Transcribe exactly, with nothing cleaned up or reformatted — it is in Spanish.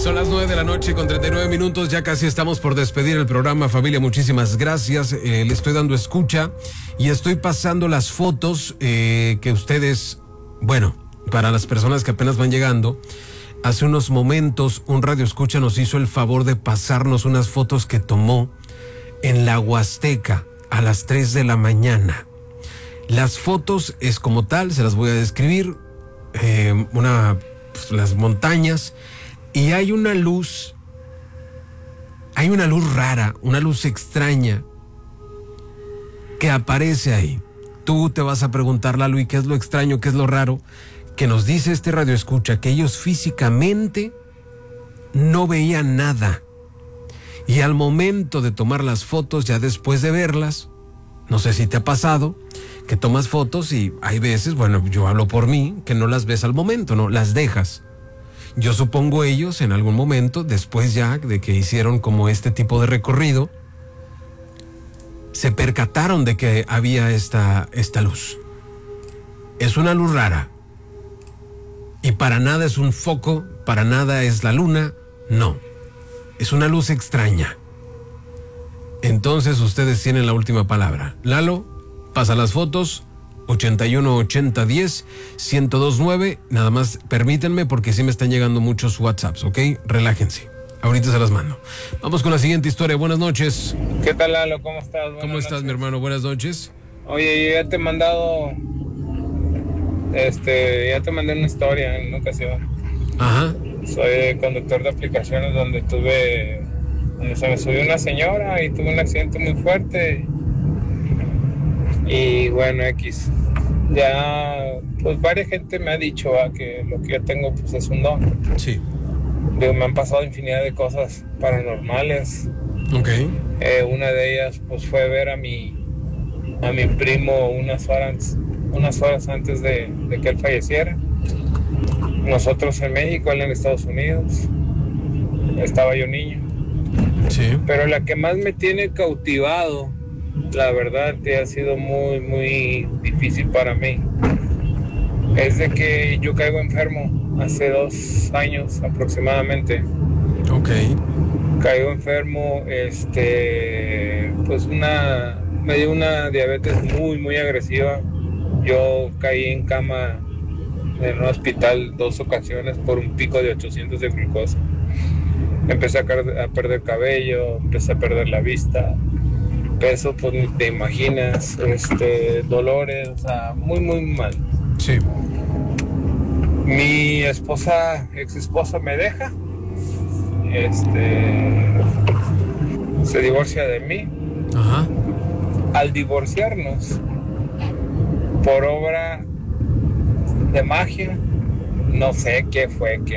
Son las nueve de la noche con treinta y nueve minutos, ya casi estamos por despedir el programa. Familia, muchísimas gracias, eh, le estoy dando escucha y estoy pasando las fotos eh, que ustedes, bueno, para las personas que apenas van llegando, hace unos momentos un radio escucha nos hizo el favor de pasarnos unas fotos que tomó en la Huasteca a las tres de la mañana. Las fotos es como tal, se las voy a describir, eh, una, pues, las montañas, y hay una luz, hay una luz rara, una luz extraña que aparece ahí. Tú te vas a preguntar, Lalo, ¿y qué es lo extraño, qué es lo raro? Que nos dice este radio escucha que ellos físicamente no veían nada. Y al momento de tomar las fotos, ya después de verlas, no sé si te ha pasado, que tomas fotos y hay veces, bueno, yo hablo por mí, que no las ves al momento, ¿no? Las dejas. Yo supongo ellos en algún momento, después ya de que hicieron como este tipo de recorrido, se percataron de que había esta, esta luz. Es una luz rara. Y para nada es un foco, para nada es la luna, no. Es una luz extraña. Entonces ustedes tienen la última palabra. Lalo, pasa las fotos. ochenta y uno ochenta diez ciento dos nueve. Nada más permítanme porque sí me están llegando muchos WhatsApps, ¿ok? Relájense. Ahorita se las mando. Vamos con la siguiente historia. Buenas noches. ¿Qué tal, Lalo? ¿Cómo estás? Buenas ¿Cómo estás, noches. mi hermano? Buenas noches. Oye, yo ya te he mandado, este, ya te mandé una historia en una ocasión. Ajá. Soy conductor de aplicaciones donde tuve, donde se me subió una señora y tuve un accidente muy fuerte. Y bueno, X. Ya, pues varias gente me ha dicho ah, que lo que yo tengo pues es un don. Sí. Digo, me han pasado infinidad de cosas paranormales. Ok. Eh, una de ellas pues fue ver a mi a mi primo unas horas unas horas antes de, de que él falleciera. Nosotros en México, él en Estados Unidos. Estaba yo niño. Sí. Pero la que más me tiene cautivado, la verdad que ha sido muy muy difícil para mí, es de que yo caigo enfermo hace dos años aproximadamente. Ok. Caigo enfermo, este, pues una, me dio una diabetes muy, muy agresiva. Yo caí en cama en un hospital dos ocasiones por un pico de ochocientos de glucosa. Empecé a, car- a perder cabello, empecé a perder la vista, peso, pues ni te imaginas, este, dolores, o sea, muy, muy mal. Sí. Mi esposa, ex esposa me deja, este, se divorcia de mí. Ajá. Al divorciarnos, por obra de magia, no sé qué fue, que